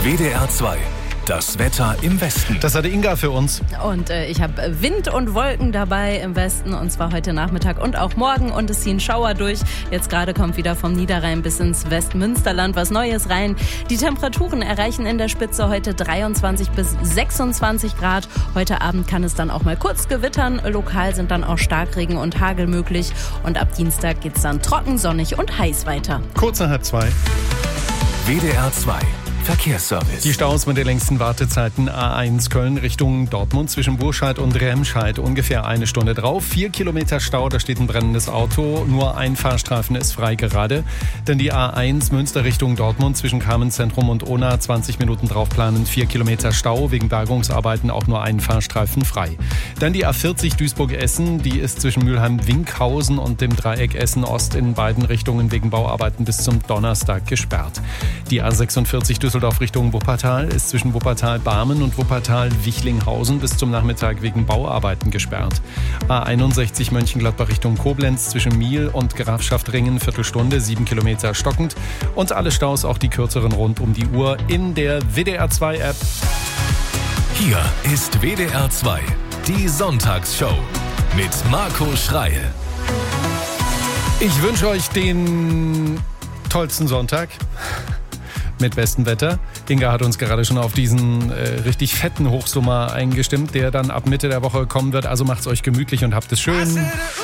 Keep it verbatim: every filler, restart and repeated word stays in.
W D R zwei. Das Wetter im Westen. Das hatte Inga für uns. Und äh, ich habe Wind und Wolken dabei im Westen, und zwar heute Nachmittag und auch morgen, und es ziehen Schauer durch. Jetzt gerade kommt wieder vom Niederrhein bis ins Westmünsterland was Neues rein. Die Temperaturen erreichen in der Spitze heute dreiundzwanzig bis sechsundzwanzig Grad. Heute Abend kann es dann auch mal kurz gewittern. Lokal sind dann auch Starkregen und Hagel möglich. Und ab Dienstag geht es dann trocken, sonnig und heiß weiter. Kurz nach halb zwei. W D R zwei. Verkehrsservice. Die Staus mit den längsten Wartezeiten: A eins Köln Richtung Dortmund zwischen Burscheid und Remscheid ungefähr eine Stunde drauf. Vier Kilometer Stau, da steht ein brennendes Auto. Nur ein Fahrstreifen ist frei gerade. Denn die A eins Münster Richtung Dortmund zwischen Carmenzentrum und Ona zwanzig Minuten drauf planen. Vier Kilometer Stau, wegen Bergungsarbeiten auch nur ein Fahrstreifen frei. Dann die A vierzig Duisburg-Essen, die ist zwischen Mülheim-Winkhausen und dem Dreieck Essen-Ost in beiden Richtungen wegen Bauarbeiten bis zum Donnerstag gesperrt. Die A sechsundvierzig Düsseldorf Richtung Wuppertal ist zwischen Wuppertal-Barmen und Wuppertal-Wichlinghausen bis zum Nachmittag wegen Bauarbeiten gesperrt. A einundsechzig Mönchengladbach Richtung Koblenz zwischen Miel und Grafschaft-Ringen Viertelstunde, sieben Kilometer stockend. Und alle Staus, auch die kürzeren, rund um die Uhr in der W D R zwei App. Hier ist W D R zwei, die Sonntagsshow mit Marco Schreil. Ich wünsche euch den tollsten Sonntag. Mit bestem Wetter. Inga hat uns gerade schon auf diesen äh, richtig fetten Hochsommer eingestimmt, der dann ab Mitte der Woche kommen wird. Also macht's euch gemütlich und habt es schön.